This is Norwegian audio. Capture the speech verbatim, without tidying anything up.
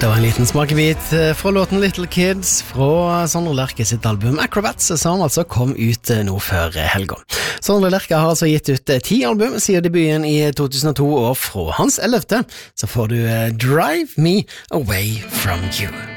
Det var en liten smakebit fra låten Little Kids fra Sondre Lerche sitt album Acrobats, som altså kom ut nå før helga. Sondre Lerche har altså gitt ut ti album siden debuten i to tusen og to, og fra hans ellevte så får du Drive Me Away From You.